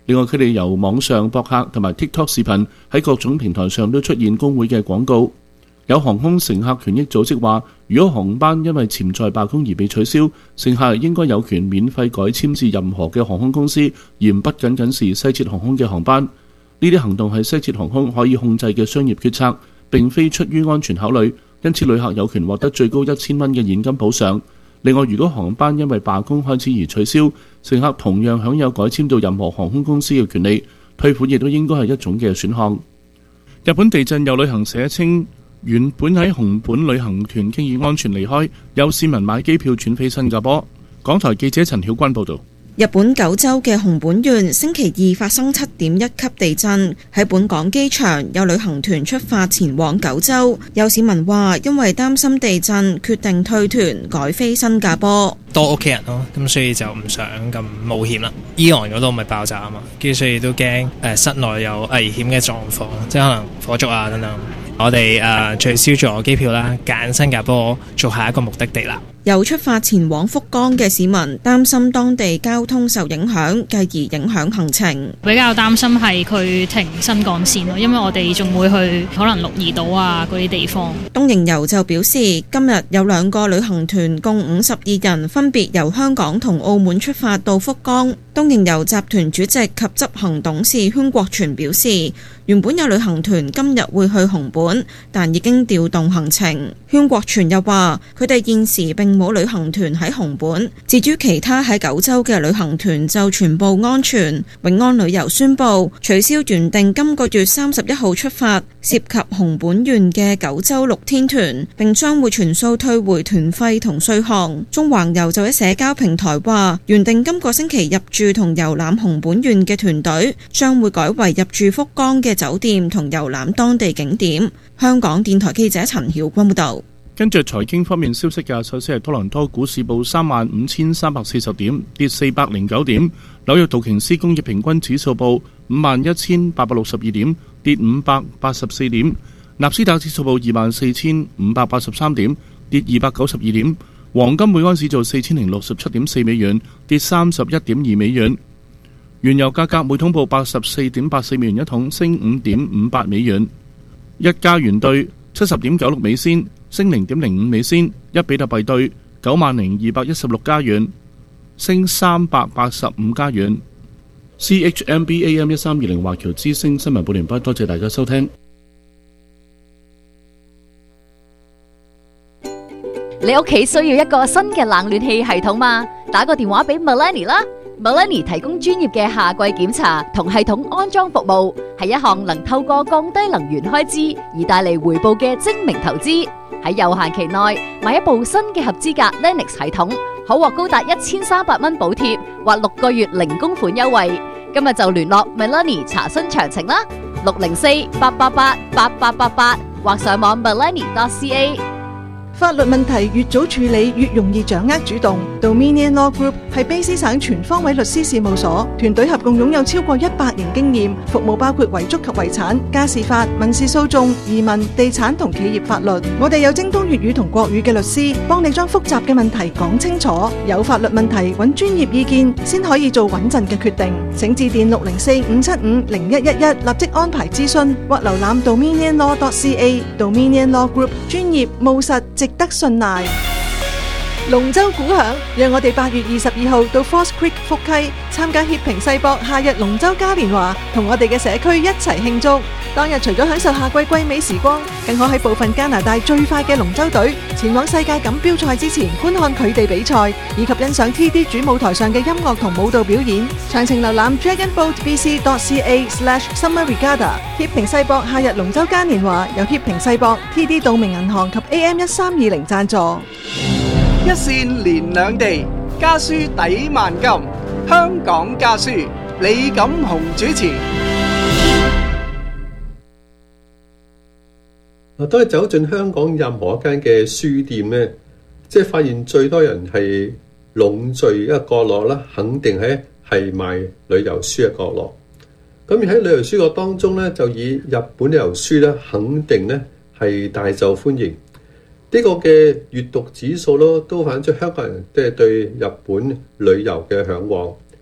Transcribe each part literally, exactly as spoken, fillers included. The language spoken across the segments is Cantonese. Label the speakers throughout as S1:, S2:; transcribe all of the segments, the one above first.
S1: 另外，佢哋由網上博客同埋 TikTok 視頻喺各種平台上都出現工會嘅廣告。有航空乘客權益組織話，如果航班因為潛在罷工而被取消，乘客應該有權免費改簽至任何嘅航空公司，而不僅僅是西捷航空嘅航班。呢啲行動係西捷航空可以控制嘅商業決策，並非出於安全考慮，因此旅客有權獲得最高一千蚊嘅現金補償。另外，如果航班因為罷工開始而取消，乘客同樣享有改簽到任何航空公司嘅權利，退款亦都應該係一種嘅選項。日本地震有旅行社稱，原本喺熊本旅行團經已安全離開，有市民買機票轉飛新加坡。港台記者陳曉君報導。
S2: 日本九州嘅熊本縣星期二發生七點一級地震，喺本港機場有旅行團出發前往九州，有市民話因為擔心地震，決定退團改飛新加坡。
S3: 多屋企人咯，咁所以就唔想咁冒險啦。伊朗嗰度咪爆炸啊嘛，跟住所以都驚誒室內有危險嘅狀況，即係可能火燭啊等等。我哋誒、呃、取消咗機票啦，揀新加坡做下一個目的地啦。
S2: 有出發前往福岡嘅市民擔心當地交通受影響，繼而影響行程。
S4: 比較擔心係佢停新幹線咯，因為我哋仲會去可能鹿兒島啊嗰啲地方。
S2: 東瀛遊就表示，今日有兩個旅行團共五十二人，分別由香港同澳門出發到福岡。東瀛遊集團主席及執行董事禤國全表示，原本有旅行團今日會去熊本，但已經調動行程。禤國全又話，佢哋現時並冇旅行團喺熊本，至於其他喺九州嘅旅行團就全部安全。永安旅遊宣布取消原定今個月三十一號出發涉及熊本縣嘅九州六天團，並將會全數退回團費同稅項。中環遊就喺社交平台話，原定今個星期入住同遊覽熊本縣嘅團隊將會改為入住福岡嘅酒店同遊覽當地景點。香港電台記者陳曉君報道。
S1: 跟住財經方面消息嘅，首先係多倫多股市報三萬五千三百四十點，跌四百零九點；紐約道瓊斯工業平均指數報五萬一千八百六十二點，跌五百八十四點；納斯達克指數報二萬四千五百八十三點，跌二百九十二點；黃金每安士做四千零六十七點四美元，跌三十一點二美元；原油價格每桶報八十四點八四美元一桶，升五點五八美元；一加元兌七十點九六美仙，升零點零五美仙；一比特幣兌九萬零二百一十六加元，升三百八十五加元。C H M B A M 一三二零華僑之聲新聞報完畢，多謝大家收聽。
S5: 你屋企需要一個新嘅冷暖氣系統嗎？打個電話俾 Melanie 啦。Melanie 提供專業嘅夏季檢查同系統安裝服務，係一項能透過降低能源開支而帶嚟回報嘅精明投資。喺有限期內買一部新嘅合資格 Lennox 系統，可獲高達一千三百蚊補貼或六個月零供款優惠。今日就聯絡 Melanie 查詢詳情啦，六零四八八八八八八八或上網 melanie dot c a。
S6: 法律問題越早處理越容易掌握主動。Dominion Law Group 係卑詩省全方位律師事務所，團隊合共擁有超過一百年經驗，服務包括遺囑及遺產、家事法、民事訴訟、移民、地產同企業法律。我哋有精通粵語同國語嘅律師，幫你將複雜嘅問題講清楚。有法律問題揾專業意見，先可以做穩陣嘅決定。請致電六零四五七五零一一一，立即安排諮詢，或瀏覽 dominion law dot c a。Dominion Law Group 專業務實，值得信賴。龍舟鼓響，讓我哋八月二十二號到 False Creek 福溪參加協平世博夏日龍舟嘉年華，同我哋嘅社區一齊慶祝。當日除咗享受夏季季美時光，更可喺部分加拿大最快嘅龍舟隊前往世界錦標賽之前觀看佢哋比賽，以及欣賞 T D 主舞台上嘅音樂同舞蹈表演。詳情瀏覽 dragon boat b c dot c a slash summer regatta。協平世博夏日龍舟嘉年華由協平世博、T D 道明銀行及 A M 一三二零贊助。
S7: 一線連兩地，家書抵萬金。香港家書，李錦雄主持。
S8: 當你走進香港任何一間嘅書店呢，即係發現最多人係籠聚一個角落啦，肯定係係賣旅遊書嘅角落。咁而喺旅遊書個當中呢，就以日本旅遊書咧，肯定呢係大受歡迎。呢個嘅閱讀指數咯，都反映出香港人即係對日本旅遊嘅嚮往。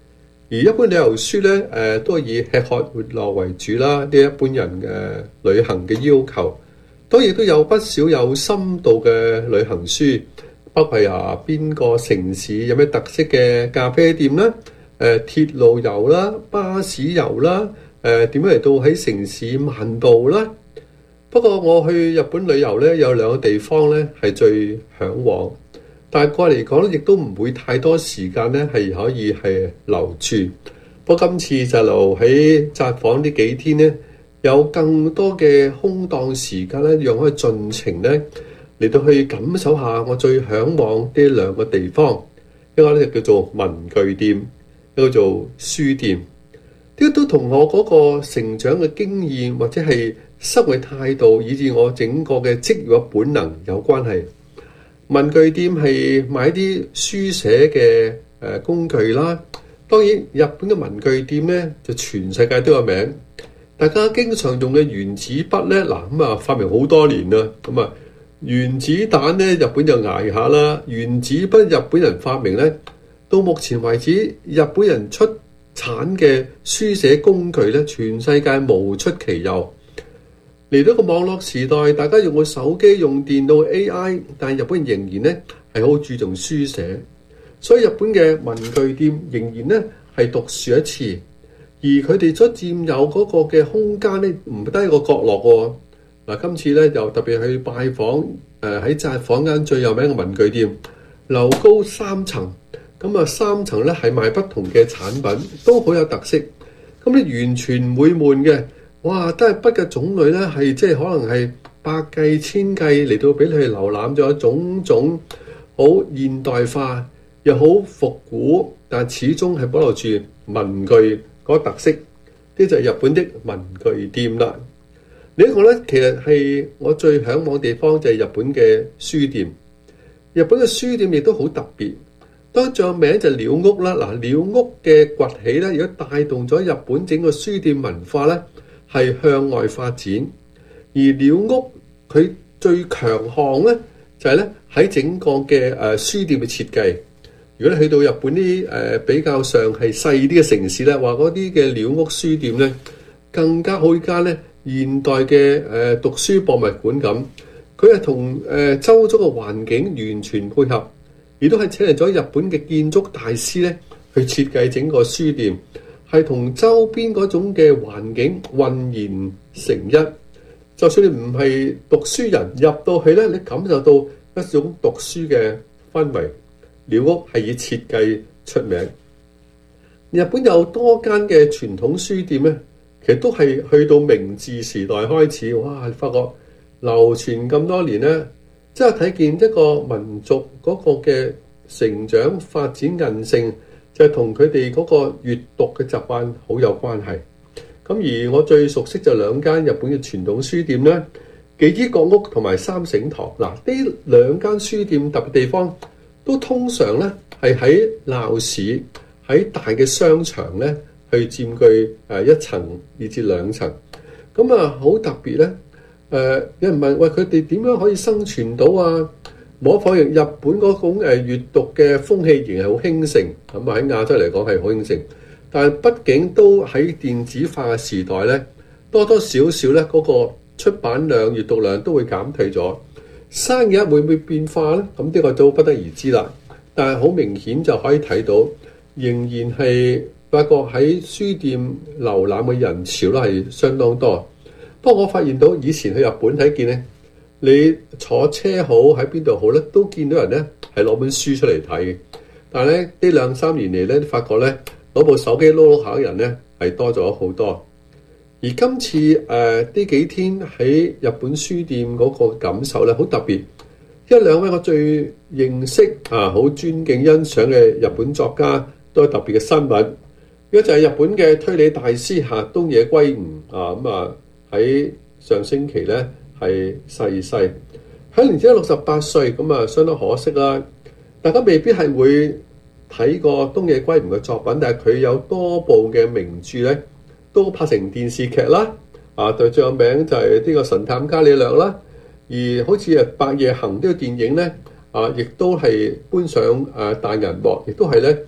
S8: 而一般旅遊書咧，誒、呃、都係以吃喝玩樂為主啦，啲一般人嘅旅行嘅要求。當然都有不少有深度嘅旅行書，包括啊邊個城市有咩特色嘅咖啡店啦，誒、呃、鐵路遊啦、巴士遊啦，誒點樣嚟到喺城市漫步啦。不過我去日本旅遊咧，有兩個地方咧係最嚮往，但係過嚟講咧，亦都唔會太多時間咧係可以係留住。不過今次就留喺札幌呢幾天咧，有更多嘅空檔時間咧，讓我去盡情咧嚟到去感受下我最嚮往呢兩個地方。一個咧就叫做文具店，一個叫做書店。呢個都同我嗰個成長嘅經驗或者係生活態度，以至我整個嘅職業嘅本能有關係。文具店係買啲書寫嘅誒工具啦。當然，日本嘅文具店咧就全世界都有名。大家經常用嘅原子筆咧，嗱咁啊發明好多年啦。咁啊原子彈咧，日本就捱下啦。原子筆日本人發明咧，到目前為止，日本人出產嘅書寫工具咧，全世界無出其右。嚟到個網絡時代，大家用個手機、用電腦、A I， 但係日本人仍然咧係好注重書寫，所以日本嘅文具店仍然咧係獨樹一幟，而佢哋所佔有嗰個嘅空間咧，唔得一個角落喎。嗱，今次咧又特別去拜訪誒喺札幌間最有名嘅文具店，樓高三層，咁啊三層咧係賣不同嘅產品，都好有特色。咁你完全唔會悶嘅。哇！都係筆嘅種類咧，係即係可能係百計千計嚟到俾你去瀏覽咗種種好現代化又好復古，但始終係保留住文具嗰個特色。呢就係日本的文具店啦。另一個咧，其實係我最嚮往嘅地方就係日本嘅書店。日本嘅書店亦都好特別，當仲有名就係鳥屋啦。嗱，鳥屋嘅崛起咧，如果帶動咗日本整個書店文化咧，係向外發展。而鳥屋佢最強項咧，就係咧喺整個嘅誒書店嘅設計。如果你去到日本啲誒比較上係細啲嘅城市咧，話嗰啲嘅鳥屋書店咧，更加好間咧現代嘅誒讀書博物館咁。佢係同誒周遭嘅環境完全配合，亦都係請嚟咗日本嘅建築大師咧去設計整個書店。係同周邊嗰種嘅環境渾然成一，就算你唔係讀書人入到去咧，你感受到一種讀書嘅氛圍。鳥屋係以設計出名。日本有多間嘅傳統書店咧，其實都係去到明治時代開始，哇！你發覺流傳咁多年咧，即係睇見一個民族嗰個嘅成長發展韌性。就係同佢哋嗰個閱讀嘅習慣好有關係。咁而我最熟悉就兩間日本嘅傳統書店啦，紀伊國屋同埋三省堂。嗱，呢兩間書店特別地方都通常咧係喺鬧市、喺大嘅商場咧去佔據誒一層以至兩層。咁啊好特別咧。誒、呃、有人問喂，佢哋點樣可以生存到啊？冇可否認，日本嗰種誒閱讀嘅風氣仍係好興盛，咁啊喺亞洲嚟講係好興盛。但係畢竟都喺電子化嘅時代咧，多多少少咧嗰個出版量、閱讀量都會減退咗。生意會唔會變化咧？咁呢個都不得而知啦。但係好明顯就可以睇到，仍然係發覺喺書店瀏覽嘅人潮咧係相當多。不過我發現到以前去日本睇見咧，你坐車好喺邊度好咧，都見到人咧係攞本書出嚟睇嘅。但係咧呢兩三年嚟咧，發覺咧攞部手機碌碌下嘅人咧係多咗好多。而今次誒呢、呃、幾天喺日本書店嗰個感受咧好特別，一兩位我最認識啊、好尊敬欣賞嘅日本作家都有特別嘅新聞。一個就係日本嘅推理大師嚇東野圭吾啊，咁啊喺上星期咧係逝世，喺年只有六十八歲，咁啊相當可惜啦。大家未必係會睇過東野圭吾嘅作品，但係佢有多部嘅名著咧都拍成電視劇啦。啊，對，最有名就係呢個神探伽利略啦。而好似啊白夜行呢個電影咧，啊亦都係搬上誒大銀幕，亦都係咧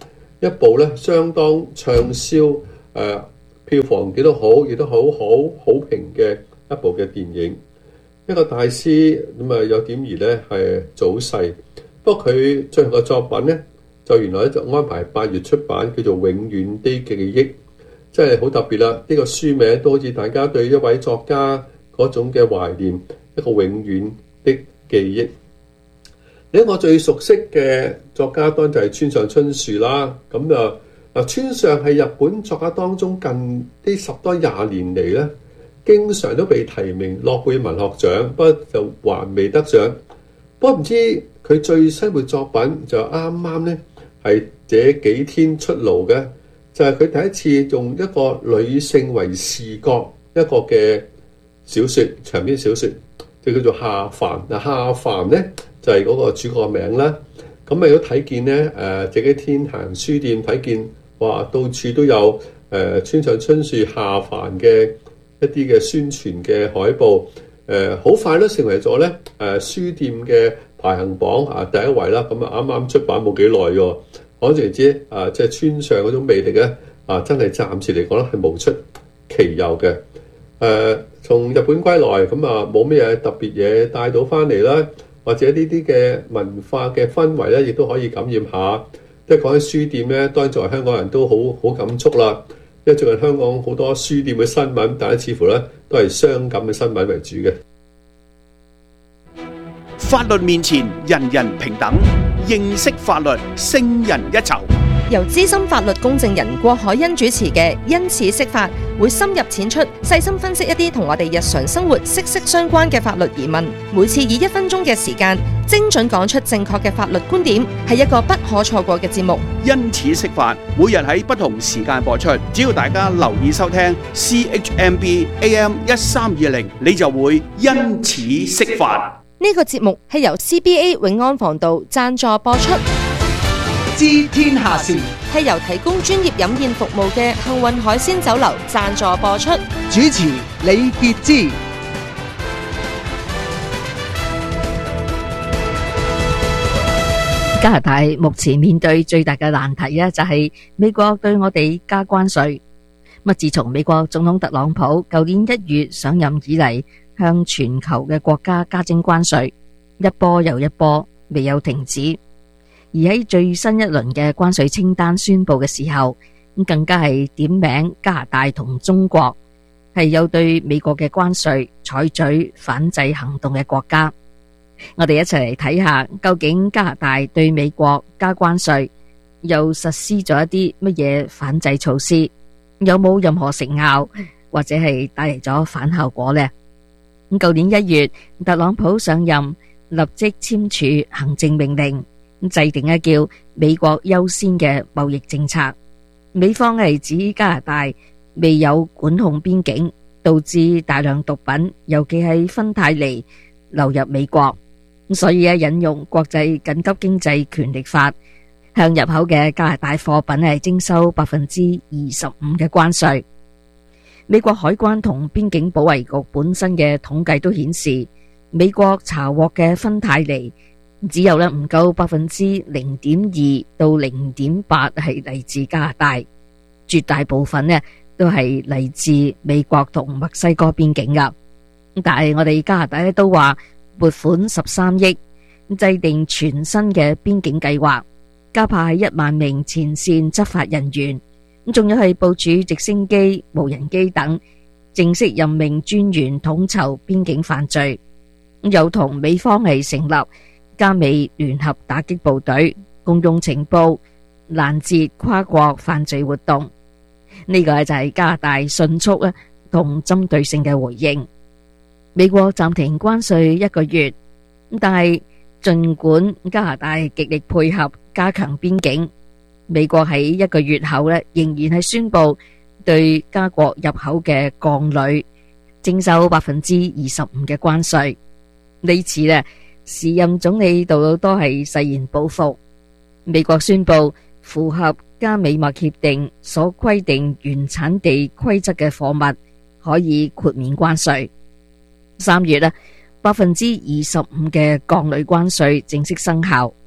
S8: 一部咧相當暢銷誒、呃、票房幾多好，亦都好好好評嘅一部嘅電影。一個大師咁啊有點兒咧係早逝，不過佢最後嘅作品咧就原來咧就安排八月出版，叫做《永遠的記憶》，真係好特別啦！呢、這個書名都好似大家對一位作家嗰種嘅懷念，一個永遠的記憶。另一個最熟悉嘅作家當然就係村上春樹啦。咁啊嗱，村上係日本作家當中近呢十多廿年嚟咧，經常都被提名諾貝爾文學獎，不過就還未得獎。不過唔知佢最新嘅作品就啱啱咧係這幾天出爐嘅，就係、是、佢第一次用一個女性為視角一個嘅小説長篇小説，就叫做下凡。嗱，下凡咧就係、是、嗰個主角名啦。咁啊，如果睇見咧誒，這幾天行書店睇見，哇，到處都有誒、呃、村上春樹下凡嘅一啲嘅宣傳嘅海報，誒、呃、好快都成為咗咧誒書店嘅排行榜啊第一位啦。咁啊啱啱出版冇幾耐喎，可想而知啊，即係村上嗰種魅力咧啊，真係暫時嚟講咧係無出其右嘅。誒、呃，從日本歸來咁啊，冇咩嘢特別嘢帶到翻嚟啦，或者呢啲嘅文化嘅氛圍咧，亦都可以感染下。即係講起書店咧，當然作為香港人都好好感觸啦。因為最近香港好多書店嘅新聞，但係似乎咧都係傷感嘅新聞為主嘅。
S9: 法律面前人人平等，認識法律勝人一籌。
S10: 由資深法律公證人郭海欣主持嘅《因此釋法》，會深入淺出，細心分析一啲同我哋日常生活息息相關嘅法律疑問。每次以一分鐘嘅時間，精準講出正確嘅法律觀點，係一個不可錯過嘅節目。
S9: 因此釋法，每日喺不同時間播出，只要大家留意收聽 C H M B A M 一三二零，你就會因此釋法。
S10: 呢個節目係由 C B A 永安防盜贊助播出。
S7: 知天下事
S10: 係由提供專業飲宴服務嘅幸運海鮮酒樓贊助播出。
S7: 主持李傑之。
S11: 加拿大目前面對最大嘅難題咧，就係美國對我哋加關稅。咁自從美國總統特朗普舊年一月上任以嚟，向全球嘅國家加徵關稅，一波又一波，未有停止。而喺最新一輪嘅關稅清單宣布嘅時候，咁更加係點名加拿大同中國係有對美國嘅關稅採取反制行動嘅國家。我哋一齊嚟睇下，究竟加拿大對美國加關稅又實施咗一啲乜嘢反制措施，有冇任何成效，或者係帶嚟咗反效果呢？咁舊年一月，特朗普上任，立即簽署行政命令，制定一叫美國優先嘅貿易政策。美方係指加拿大未有管控邊境，導致大量毒品，尤其係芬太尼流入美國。所以啊，引用國際緊急經濟權力法，向入口嘅加拿大貨品係徵收百分之二十五嘅關稅。美國海關同邊境保衛局本身嘅統計都顯示，美國查獲嘅芬太尼只有咧唔夠百分之零點二到零點八係嚟自加拿大，絕大部分呢都係嚟自美國同墨西哥邊境噶。但係我哋加拿大咧都話撥款十三億，制定全新嘅邊境計劃，加派一萬名前線執法人員，咁仲有係部署直升機、無人機等，正式任命專員統籌邊境犯罪，又同美方係成立加美聯合打擊部隊，共用情報，攔截跨國犯罪活動。呢個就係加拿大迅速啊同針對性嘅回應。美國暫停關稅一個月，但係盡管加拿大極力配合加強邊境，美國喺一個月後咧仍然係宣布對加國入口嘅鋼鋁徵收百分之二十五嘅關稅。呢次咧時任總理杜魯多係誓言報復，美國宣布符合加美貿協定所規定原產地規則嘅貨物可以豁免關稅。三月咧，百分之二十五嘅鋼鋁關稅正式生效。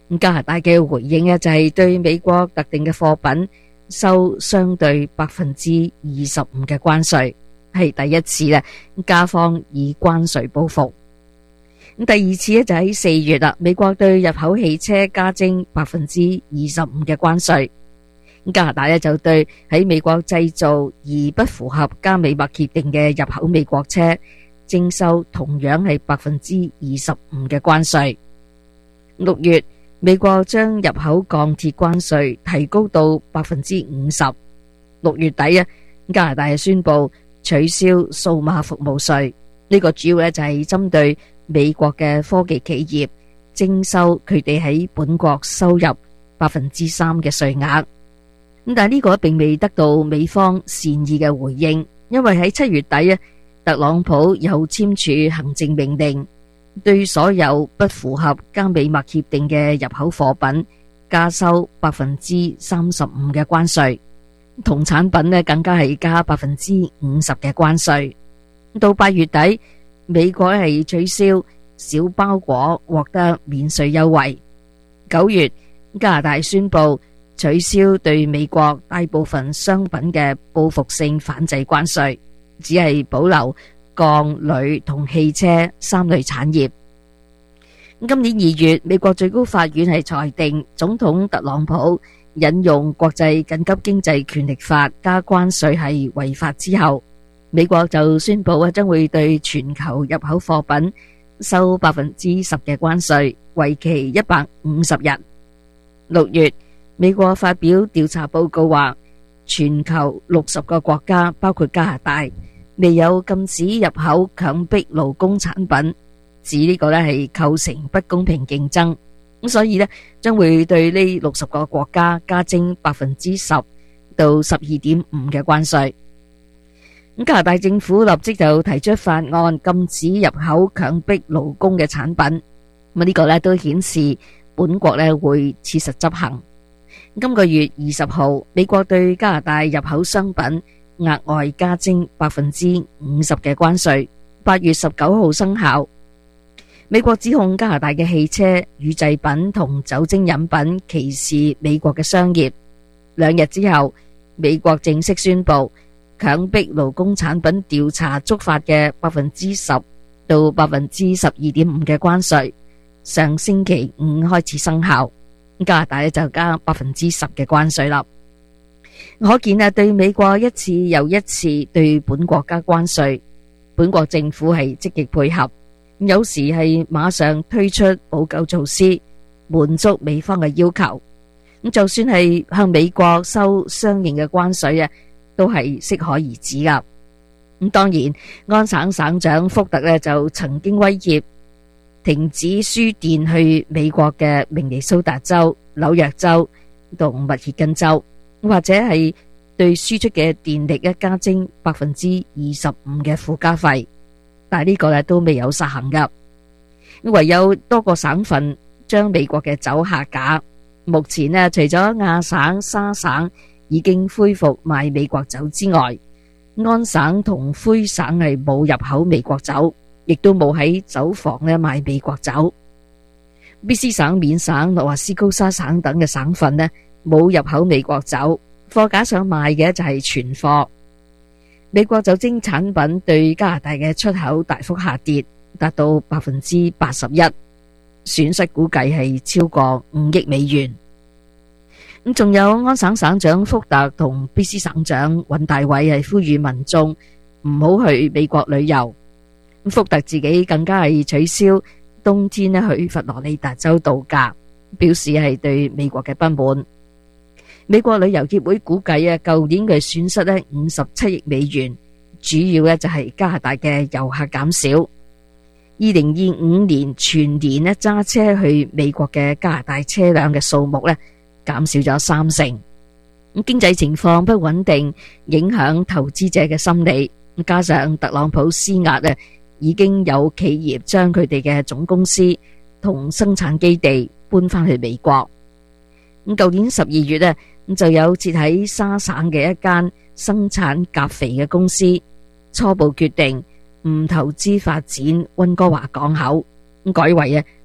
S11: 加拿大嘅回應呢，就係對美國特定嘅貨品收相對百分之二十五嘅關稅，係第一次咧，加方以關稅報復。咁第二次咧就喺四月啦，美國對入口汽車加徵百分之二十五嘅關稅。加拿大咧就對喺美國製造而不符合加美貿協定嘅入口美國車徵收同樣係百分之二十五嘅關稅。六月，美國將入口鋼鐵關稅提高到百分之五十。六月底啊，加拿大係宣布取消數碼服務稅，呢個主要咧就係針對美國嘅科技企業徵收佢哋喺本國收入百分之三嘅稅額。咁但係呢個並未得到美方善意嘅回應，因為喺七月底啊，特朗普又簽署行政命令，對所有不符合加美貿協定嘅入口貨品加收百分之三十五嘅關稅，同產品呢更加係加百分之五十嘅關稅。到八月底，美國係取消小包裹獲得免稅優惠。九月，加拿大宣布取消對美國大部分商品嘅報復性反制關稅，只係保留鋼、鋁同汽車三類產業。今年二月，美國最高法院係裁定總統特朗普引用國際緊急經濟權力法加關稅係違法之後，美國就宣布啊將會對全球入口貨品收百分之十嘅關稅，為期一百五十日。六月，美國發表調查報告話，全球六十個國家包括加拿大未有禁止入口強迫勞工產品，指呢個咧係構成不公平競爭，咁所以咧將會對呢六十個國家加徵百分之十到十二點五嘅關稅。咁加拿大政府立即就提出法案禁止入口強迫勞工嘅產品，咁呢個咧都顯示本國咧會切實執行。今個月二十號，美國對加拿大入口商品額外加徵百分之五十嘅關稅，八月十九號生效。美國指控加拿大嘅汽車、乳製品同酒精飲品歧視美國嘅商業。兩日之後，美國正式宣布強迫勞工產品調查觸發嘅百分之十到百分之十二點五嘅關稅，上星期五開始生效。加拿大咧就加百分之十嘅關稅啦。可見啊，對美國一次又一次對本國加關稅，本國政府係積極配合，有時係馬上推出補救措施，滿足美方嘅要求。咁就算係向美國收相應嘅關稅啊，都係適可而止噶。咁當然，安省省長福特咧就曾經威脅停止輸電去美國嘅明尼蘇達州、紐約州同密歇根州，或者係對輸出嘅電力一加徵百分之二十五嘅附加費，但係呢個咧都未有實行噶。唯有多個省份將美國嘅酒下架。目前呢，除咗亞省、沙省已經恢復賣美國酒之外，安省同魁省係冇入口美國酒，亦都冇喺酒房咧賣美國酒。B C 省、緬省、諾華斯高沙省等嘅省份呢，冇入口美國酒，貨架上賣嘅就係存貨。美國酒精產品對加拿大嘅出口大幅下跌，達到百分之八十一，損失估計係超過五億美元。咁仲有安省省長福特同 B C 省長尹大偉係呼籲民眾唔好去美國旅遊。福特自己更加係取消冬天咧去佛羅里達州度假，表示係對美國嘅不滿。美國旅遊協會估計啊，舊年嘅損失咧五十七億美元，主要咧就係加拿大嘅遊客減少。二零二五年全年咧揸車去美國嘅加拿大車輛嘅數目咧減少咗三成。咁經濟情況不穩定，影響投資者嘅心理，加上特朗普施壓啊，已經有企業將佢哋嘅總公司同生產基地搬翻去美國。咁舊年十二月咧，咁就有設喺沙省嘅一間生產鉀肥嘅公司初步決定唔投資發展溫哥華港口，咁改為啊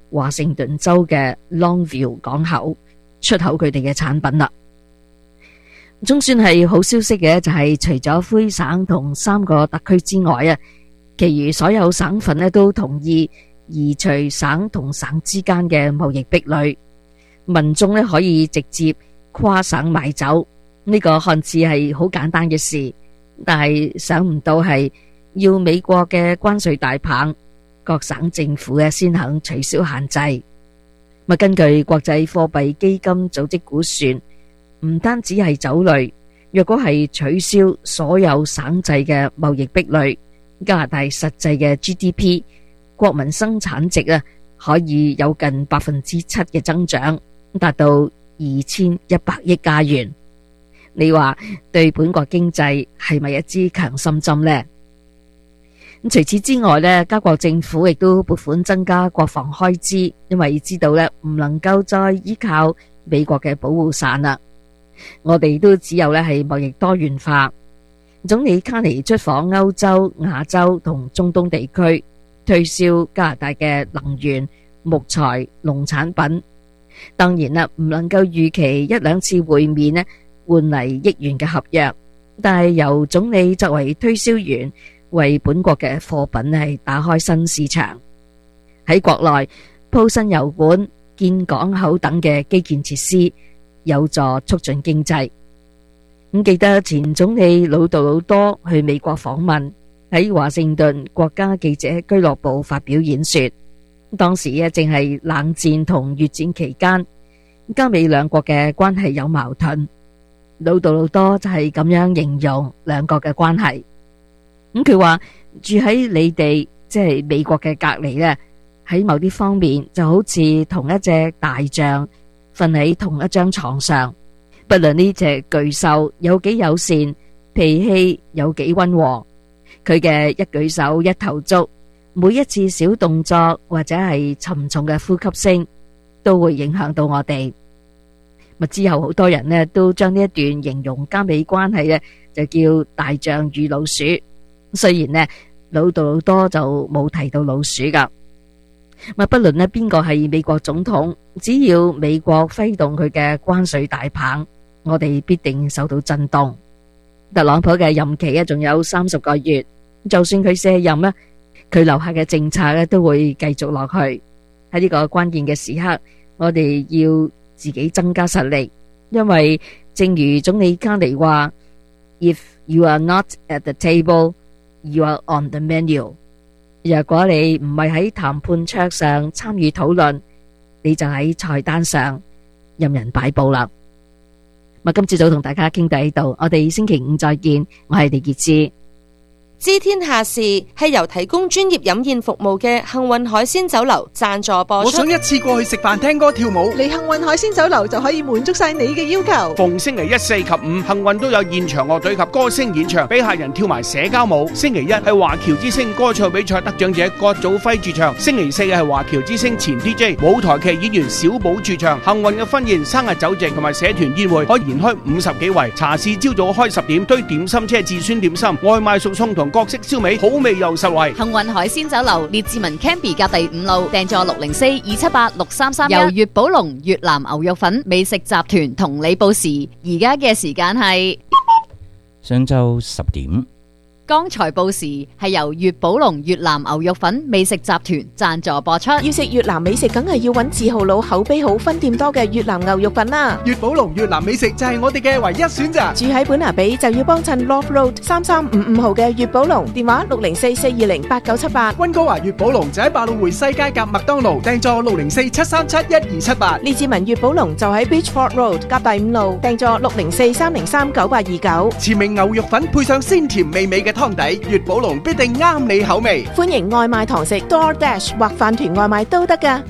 S11: 華盛頓州嘅 Longview 港口出口佢哋嘅產品啦。總算係好消息嘅就係，除咗魁省同三個特區之外啊，其餘所有省份咧都同意移除省同省之間嘅貿易壁壘，民眾咧可以直接跨省買酒。呢個看似係好簡單嘅事，但係想唔到係要美國嘅關稅大棒，各省政府嘅先肯取消限制。咁根據國際貨幣基金組織估算，唔單止係酒類，若果係取消所有省制嘅貿易壁壘，加拿大實際嘅 G D P 國民生產值啊，可以有近百分之七嘅增長，達到二千一百億加元。你話對本國經濟係咪一支強心針呢？除此之外呢，加國政府亦都撥款增加國防開支，因為知道呢唔能夠再依靠美國嘅保護傘啦。我哋都只有呢係貿易多元化。總理卡尼出訪歐洲、亞洲同中東地區，推銷加拿大嘅能源、木材、農產品。當然啦，唔能夠預期一兩次會面呢換嚟億元嘅合約，但係由總理作為推銷員，為本國嘅貨品係打開新市場。喺國內鋪新油管、建港口等嘅基建設施，有助促進經濟。咁記得前總理魯杜魯多去美國訪問，喺華盛頓國家記者俱樂部發表演說。當時啊正係冷戰同越戰期間，加美兩國嘅關係有矛盾。魯杜魯多就係咁樣形容兩國嘅關係。咁佢話住喺你哋即係美國嘅隔籬呢，喺某啲方面就好似同一隻大象瞓喺同一張床上，不論呢隻巨獸有幾友善，脾氣有幾溫和，佢嘅一舉手一投足，每一次小動作或者係沉重嘅呼吸聲，都會影響到我哋。之後好多人呢都將呢一段形容加美關係呢就叫大象與老鼠。雖然呢魯杜魯多就冇提到老鼠噶。不論呢邊個係美國總統，只要美國揮動佢嘅關稅大棒，我哋必定受到震動。特朗普嘅任期呢仲有三十個月，就算佢卸任呢，佢留下嘅政策呢都會繼續落去。喺呢個關鍵嘅時刻，我哋要自己增加實力，因為正如總理卡尼話 ，If you are not at the table, you are on the menu。若果你唔係喺談判桌上參與討論，你就喺菜單上任人擺布啦。咁今朝早同大家傾到呢度，我哋星期五再見。我係李潔芝。
S10: 知天下事係由提供專業飲宴服務嘅幸運海鮮酒樓贊助播出。
S7: 我想一次過去食飯、聽歌、跳舞，
S6: 嚟幸運海鮮酒樓就可以滿足晒你嘅要求。
S9: 逢星期一、四及五，幸運都有現場樂隊及歌星演唱，俾客人跳埋社交舞。星期一係華僑之星歌唱比賽得獎者郭祖輝駐唱，星期四係華僑之星前 D J 舞台劇演員小寶駐唱。幸運嘅婚宴、生日酒席同埋社團宴會可以延開五十幾圍。茶市朝早開十點，堆點心車至酸點心，外賣熟餸同各式燒味，好味又實惠。
S5: 幸運海鮮酒樓列治文 Canby 隔第五路，訂座六零四二七八六三三一。由粵寶龍越南牛肉粉美食集團同你報時，而家嘅時間係
S12: 上晝十點。
S5: 剛才報時係由粵寶龍越南牛肉粉美食集團贊助播出。
S13: 要食越南美食，梗係要揾字號佬、口碑好、分店多嘅越南牛肉粉啦。
S7: 粵寶龍越南美食就係我哋嘅唯一選擇。
S13: 住喺本拿比就要幫襯 Love Road 三三五五號嘅粵寶龍，電話六零四四二零八九七八。
S7: 溫哥華粵寶龍就喺百老匯西街夾麥當勞，訂座六零四七三七一二七八。
S13: 列治文粵寶龍就喺 Beachford Road 夾第五路，訂座六零四三零三九八二九。
S7: 前明牛肉粉配上鮮甜美味嘅湯底，粵寶龍必定啱你口味。
S13: 歡迎外賣堂食 DoorDash 或飯團外賣都得㗎。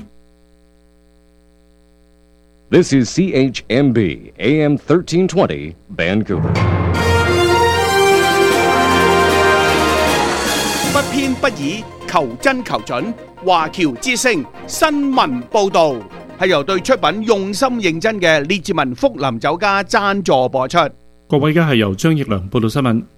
S14: This is C H M B A M thirteen twenty Vancouver。
S9: 不偏不倚，求真求準。華僑之聲新聞報導係由對出品用心認真嘅列治文福林酒家贊助播出。
S1: 各位，而家係由張奕良報道新聞。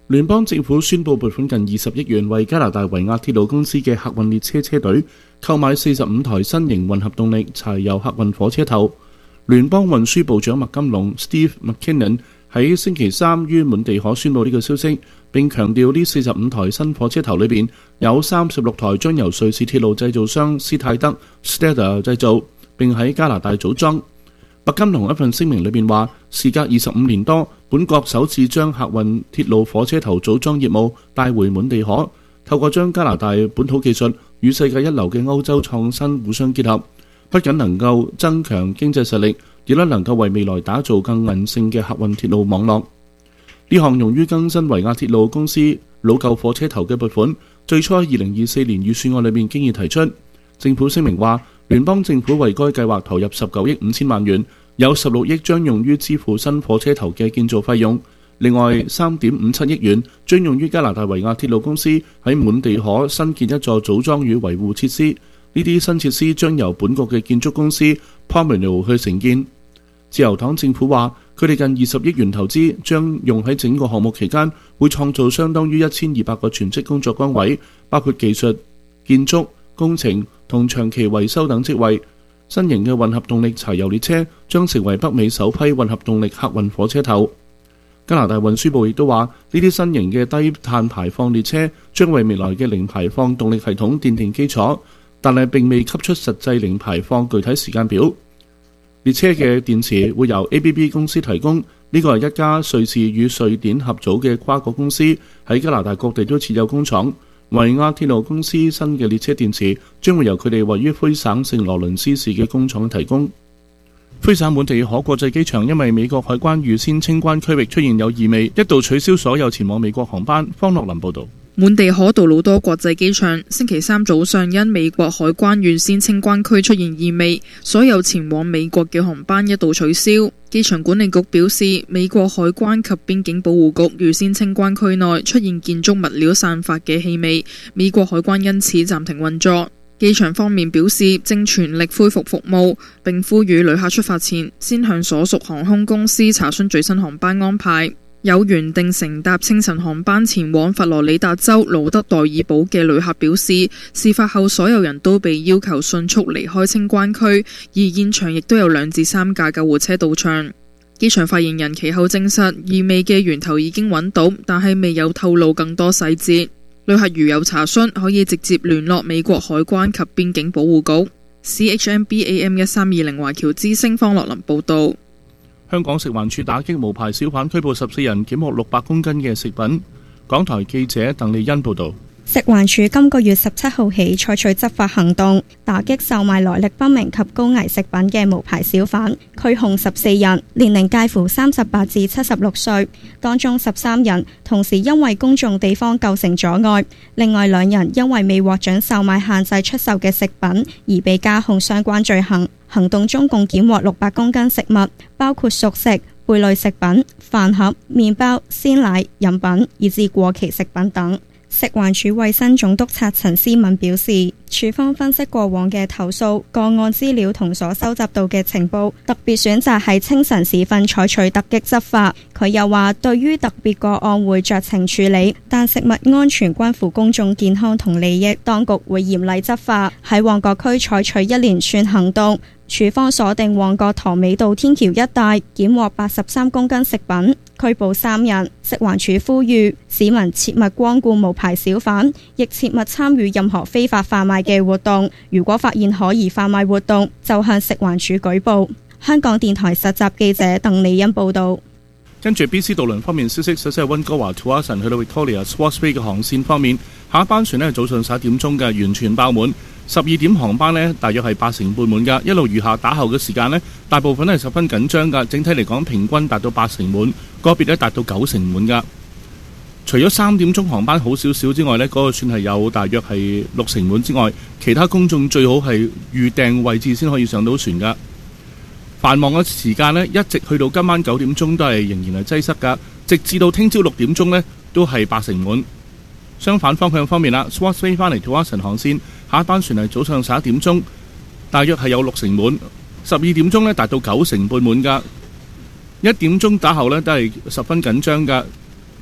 S1: 聯邦政府宣布撥款近二十億元，為加拿大維亞鐵路公司嘅客運列車車隊購買四十五台新型混合動力柴油客運火車頭。聯邦運輸部長麥金龍 Steve McKinnon 喺星期三於滿地可宣布呢個消息，並強調呢四十五台新火車頭裏邊有三十六台將由瑞士鐵路製造商斯泰德 Stedter 製造，並喺加拿大組裝。麥金龍一份聲明裏邊話，事隔二十五年多，本國首次將客運鐵路火車頭組裝業務帶回滿地可，透過將加拿大本土技術與世界一流嘅歐洲創新互相結合，不僅能夠增強經濟實力，亦都能夠為未來打造更韌性嘅客運鐵路網絡。呢項用於更新維亞鐵路公司老舊火車頭嘅撥款，最初喺二零二四年預算案裏面經已提出。政府聲明話，聯邦政府為該計劃投入十九億五千萬元，有十六億將用於支付新火車頭嘅建造費用，另外三點五七億元將用於加拿大維亞鐵路公司喺滿地可新建一座組裝與維護設施。呢啲新設施將由本國嘅建築公司 Pomino 去承建。自由黨政府話，佢哋近二十億元投資將用喺整個項目期間，會創造相當於一千二百個全職工作崗位，包括技術、建築、工程同長期維修等職位。新型嘅混合動力柴油列車將成為北美首批混合動力客運火車頭。加拿大運輸部亦都話，呢啲新型嘅低碳排放列車將為未來嘅零排放動力系統奠定基礎，但係並未給出實際零排放具體時間表。列車嘅電池會由 A B B 公司提供，呢個係一家瑞士與瑞典合組嘅跨國公司，喺加拿大各地都設有工廠。維亞鐵路公司新嘅列車電池將會由佢哋位於魁省聖羅倫斯市嘅工廠提供。魁省滿地可國際機場因為美國海關預先清關區域出現有異味，一度取消所有前往美國航班。方樂林報導。
S15: 滿地可杜魯多國際機場星期三早上因美國海關預先清關區出現異味，所有前往美國嘅航班一度取消。機場管理局表示，美國海關及邊境保護局預先清關區內出現建築物料散發嘅氣味，美國海關因此暫停運作。機場方面表示正全力恢復服務，並呼籲旅客出發前先向所屬航空公司查詢最新航班安排。有原定乘搭清晨航班前往佛羅里達州魯德代爾堡嘅旅客表示，事發後所有人都被要求迅速離開清關區，而現場亦都有兩至三架救護車到場。機場發言人其後證實，異味嘅源頭已經揾到，但係未有透露更多細節。旅客如有查詢，可以直接聯絡美國海關及邊境保護局。C H M B A M 一三二零華僑之聲方樂林報導。
S1: 香港食環署打擊無牌小販，拘捕十四人，檢獲六百公斤嘅食品。港台記者鄧麗欣報導。
S16: 食環署今個月十七號起採取執法行動，打擊售賣來歷不明及高危食品嘅無牌小販，拘控十四人，年齡介乎三十八至七十六歲，當中十三人同時因為公眾地方構成阻礙，另外兩人因為未獲准售賣限制出售嘅食品而被加控相關罪行。行動中共檢獲六百公斤食物，包括熟食、貝類食品、飯盒、麵包、鮮奶、飲品以至過期食品等。食環署衛生總督察陳思敏表示，署方分析過往嘅投訴個案資料同所收集到嘅情報，特別選擇喺清晨時分採取突擊執法。佢又話，對於特別個案會酌情處理，但食物安全關乎公眾健康同利益，當局會嚴厲執法。喺旺角區採取一連串行動，署方鎖定旺角塘尾道天橋一帶，檢獲八十三公斤食品，拘捕三人。食環署呼籲市民切勿光顧無牌小販，亦切勿參與任何非法販賣嘅活動。如果發現可疑販賣活動，就向食環署舉報。香港電台實習記者鄧麗欣報導。
S1: 跟住 B C 渡輪方面消息，首先係溫哥華 Tsawwassen 去到 Victoria Swartz Bay 嘅航線方面，下一班船呢，早上十一點鐘嘅完全爆滿。十二點航班呢，大約係八成半滿㗎，一路餘下打後嘅時間呢，大部分都係十分緊張㗎。整體嚟講，平均達到八成滿，個別呢達到九成滿㗎。除咗三點鐘航班好少少之外呢，嗰、那個算係有大約係六成滿之外，其他公眾最好係預訂位置先可以上到船㗎。繁忙嘅時間呢，一直去到今晚九點鐘都係仍然係擠塞㗎，直至到聽朝六點鐘呢，都係八成滿。相反方向方面啦 ，Swartz Bay 翻嚟 Tsawwassen 航線，下一班船係早上十一點鐘，大約係有六成滿；十二點鐘呢達到九成半滿㗎。一點鐘打後呢都係十分緊張㗎。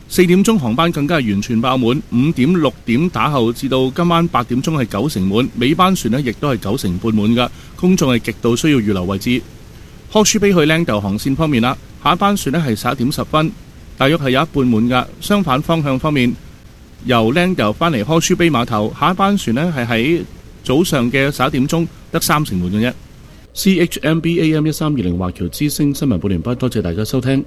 S1: 四點鐘航班更加係完全爆滿，五點六點打後至到今晚八點鐘係九成滿，尾班船呢亦都係九成半滿㗎，公眾係極度需要預留位置。柯舒比去靚豆航線方面啦，下一班船呢係十一點十分，大約係有一半滿㗎。相反方向方面，由靚豆返嚟柯舒比碼頭，下一班船呢係喺早上嘅十一點鐘得三成滿嘅啫。C H M B A M 一三二零華僑之聲新聞報完畢，多謝大家收聽。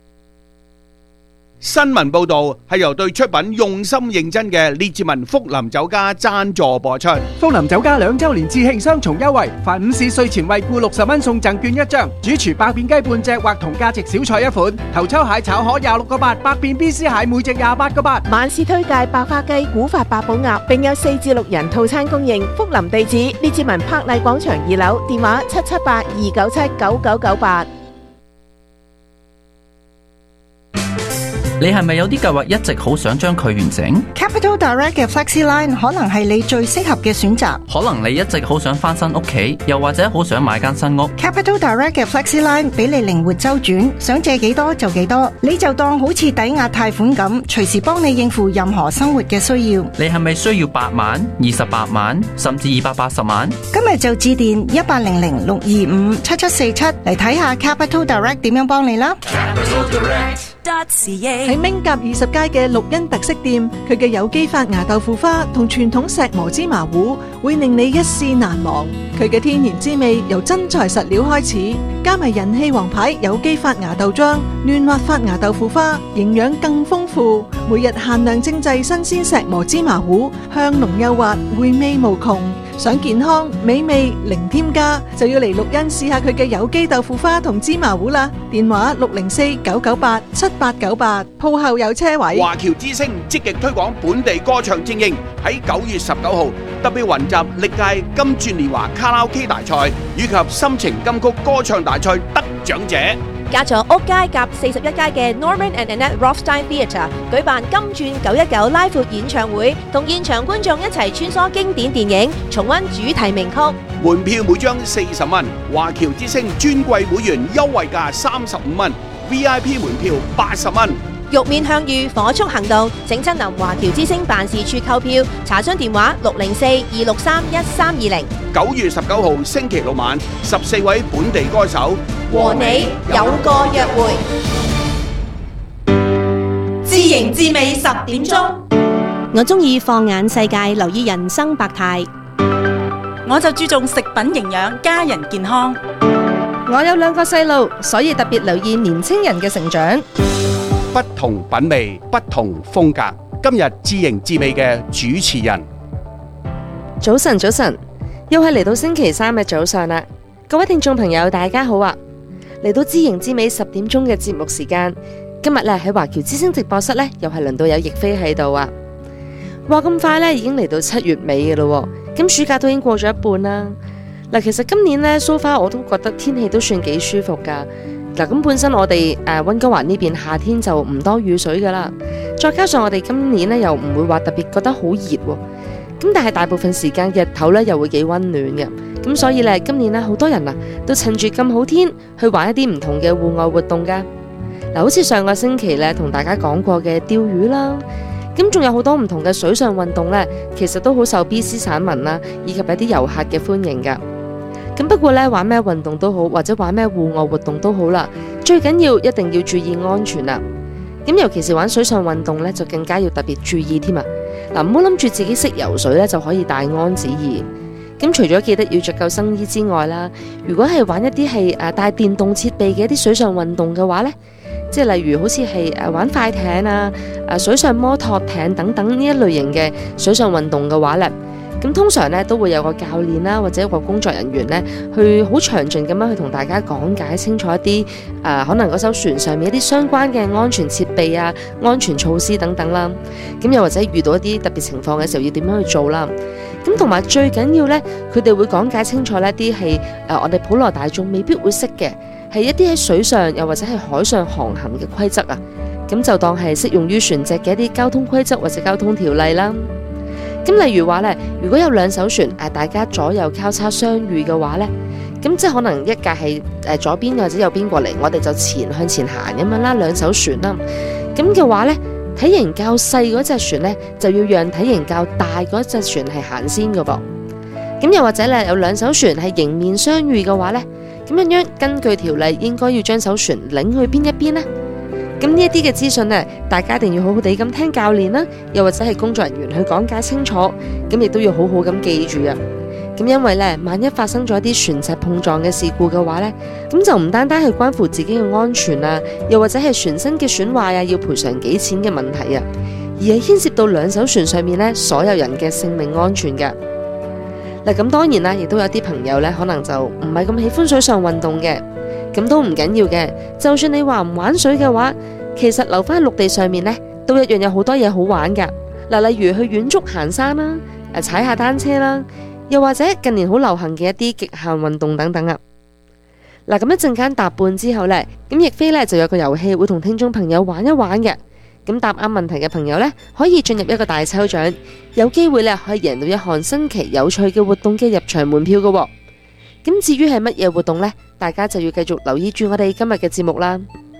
S9: 新聞報導係由對出品用心認真嘅列治文福林酒家贊助播出。
S7: 福林酒家兩週年致慶雙重優惠，凡午市稅前惠顧六十蚊送贈券一張，主廚百變雞半隻或同價值小菜一款，頭抽蟹炒河廿六個八，百變 B C 蟹每隻廿八個八。
S13: 晚市推介白花雞、古法八寶鴨，並有四至六人套餐供應。福林地址列治文柏麗廣場二樓，電話七七八二九七九九九八。
S17: 你係咪有啲計劃一直好想將佢完成？
S18: Capital Direct 嘅 FlexiLine 可能係你最適合嘅選擇。
S17: 可能你一直好想翻新屋企，又或者好想買間新屋。
S18: Capital Direct 嘅 FlexiLine 俾你靈活周轉，想借幾多就幾多，你就當好似抵押貸款咁，隨時幫你應付任何生活嘅需要。
S17: 你係咪需要八萬、二十八萬，甚至二百八十萬？
S18: 今日就致電一八零零六二五七七四七嚟睇下 Capital Direct 點樣幫你啦。
S6: 喺明甲二十街嘅綠茵特色店，佢嘅有機發芽豆腐花同傳統石磨芝麻糊會令你一試難忘。佢嘅天然滋味由真材實料開始，加埋人氣王牌有機發芽豆漿、嫩滑發芽豆腐花，營養更豐富。每日限量精製新鮮石磨芝麻糊，香濃幼滑，回味無窮。想健康美味零添加，就要嚟綠茵試下佢嘅有機豆腐花同芝麻糊啦。電話六零四九九八七八九八，鋪後有車位。
S9: 華僑之聲積極推廣本地歌唱精英，喺九月十九號特別雲集歷屆金鑽年華卡拉 OK 大賽以及心情金曲歌唱大賽得獎者。
S19: 加咗屋街夾四十一街嘅 Norman and Annette Rothstein Theatre 舉辦金鑽九一九拉闊演唱會，同現場觀眾一齊穿梭經典電影，重溫主題名曲。
S9: 門票每張四十蚊，華僑之聲尊貴會員優惠價三十五蚊 ，V I P 門票八十蚊。
S19: 玉面向隅，火速行動，請親臨華僑之聲辦事處購票，查詢電話六零四二六三一三二零。
S9: 九月十九號星期六晚，十四位本地歌手
S19: 和你有個約會。
S20: 自營自美十點鐘，
S21: 我中意放眼世界，留意人生百態。
S20: 我就注重食品營養，家人健康。
S10: 我有兩個細路，所以特別留意年青人嘅成長。
S9: 不同品味，不同風格。今日自營自美嘅主持人，
S10: 早晨，早晨，又係嚟到星期三嘅早上啦。各位聽眾朋友，大家好啊！嚟到自營自美十點鐘嘅節目時間，今日咧喺華僑之聲直播室咧，又係輪到有亦菲喺度啊！話咁快咧，已經嚟到七月尾嘅咯，咁暑假都已經過咗一半啦。嗱，其實今年咧，so far我都覺得天氣都算幾舒服噶。嗱，咁本身我哋誒溫哥華呢邊夏天就唔多雨水噶啦，再加上我哋今年咧又唔會話特別覺得好熱喎，咁但係大部分時間日頭咧又會幾溫暖嘅，咁所以咧今年咧好多人啊都趁住咁好天去玩一啲唔同嘅戶外活動噶。嗱，好似上個星期咧同大家講過嘅釣魚啦，咁仲有好多唔同嘅水上運動咧，其實都好受 B C 省民啦以及一啲遊客嘅歡迎噶。咁不過咧，玩咩運動都好，或者玩咩戶外活動都好啦，最緊要一定要注意安全啦。咁尤其是玩水上運動咧，就更加要特別注意添啊！嗱，唔好諗住自己識游水咧就可以大安旨意。咁除咗記得要着救生衣之外啦，如果係玩一啲係誒帶電動設備嘅一啲水上運動嘅話咧，即係例如好似係誒玩快艇啊、誒水上摩托艇等等呢一類型嘅水上運動嘅話咧。咁通常咧都會有個教練啦，或者一個工作人員咧，去好詳盡咁樣去同大家講解清楚一啲誒、呃，可能嗰艘船上面一啲相關嘅安全設備啊、安全措施等等啦。咁又或者遇到一啲特別情況嘅時候，要點樣去做啦？咁同埋最緊要咧，佢哋會講解清楚呢啲係誒我哋普羅大眾未必會識嘅，係一啲喺水上又或者係海上航行嘅規則啊。咁就當係適用於船隻嘅一啲交通規則或者交通條例啦。咁例如話咧，如果有兩艘船誒，大家左右交叉相遇嘅話咧，咁即係可能一架係誒左邊或者右邊過嚟，我哋就前向前行咁樣啦，兩艘船啦。咁嘅話咧， 體型較細嗰隻船呢，就要讓體型較大嗰隻船係行先嘅噃。咁又或者咧有兩艘船係迎面相遇嘅話呢，咁樣樣根據條例應該要將艘船領去邊一邊呢？咁呢一啲嘅資訊呢，大家一定要好好地咁聽教練啦，又或者係工作人員去講解清楚，咁亦都要好好咁記住啊。咁因為咧，萬一發生咗一啲船隻碰撞嘅事故嘅話呢，咁就唔單單係關乎自己嘅安全啊，又或者係船身嘅損壞啊，要賠償幾錢嘅問題啊，而係牽涉到兩艘船上面呢所有人嘅性命安全嘅。嗱，咁當然啦，亦都有啲朋友呢，可能就唔係咁喜歡水上運動嘅，咁都唔緊要嘅。就算你話唔玩水嘅話，其實留翻喺陸地上面呢，都一樣有好多嘢好玩噶。嗱，例如去遠足行山啦，誒，踩下單車啦。又或者近年好流行嘅一啲極限運動等等啊。嗱，咁一陣間答半之後呢，咁亦菲呢就有個遊戲會同聽眾朋友玩一玩嘅。咁答啱問題嘅朋友呢，可以進入一個大抽獎，有機會呢可以贏到一項新奇有趣嘅活動嘅入場門票㗎喎。咁至於係乜嘢活動呢？大家就要繼續留意住我哋今日嘅節目啦。